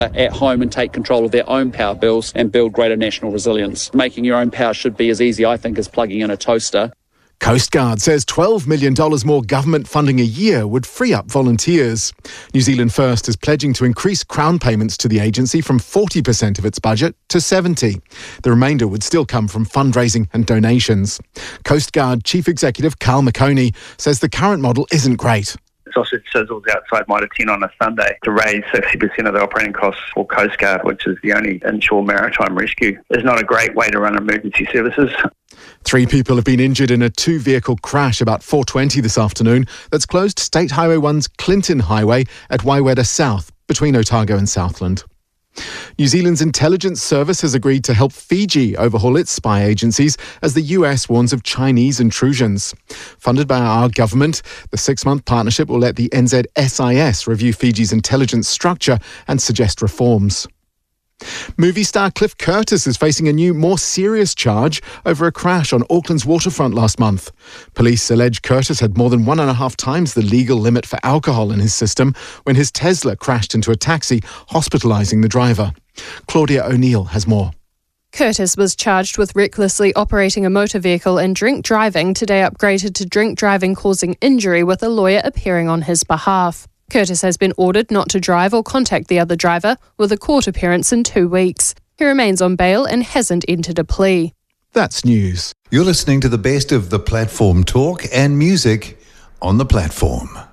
at home and take control of their own power bills and build greater national resilience. Making your own power should be as easy, I think, as plugging in a toaster. Coast Guard says $12 million more government funding a year would free up volunteers. New Zealand First is pledging to increase Crown payments to the agency from 40% of its budget to 70%. The remainder would still come from fundraising and donations. Coast Guard Chief Executive Carl McConey says the current model isn't great. Sausage sizzles outside Mitre 10 on a Sunday to raise 60% of the operating costs for Coast Guard, which is the only inshore maritime rescue, is not a great way to run emergency services. 3 people have been injured in a 2-vehicle crash about 4:20 this afternoon that's closed State Highway 1's Clinton Highway at Waiweda South, between Otago and Southland. New Zealand's intelligence service has agreed to help Fiji overhaul its spy agencies as the US warns of Chinese intrusions. Funded by our government, the 6-month partnership will let the NZSIS review Fiji's intelligence structure and suggest reforms. Movie star Cliff Curtis is facing a new, more serious charge over a crash on Auckland's waterfront last month. Police allege Curtis had more than 1.5 times the legal limit for alcohol in his system when his Tesla crashed into a taxi, hospitalising the driver. Claudia O'Neill has more. Curtis was charged with recklessly operating a motor vehicle and drink driving, today upgraded to drink driving causing injury, with a lawyer appearing on his behalf. Curtis has been ordered not to drive or contact the other driver, with a court appearance in 2 weeks. He remains on bail and hasn't entered a plea. That's news. You're listening to the best of the platform talk and music on the platform.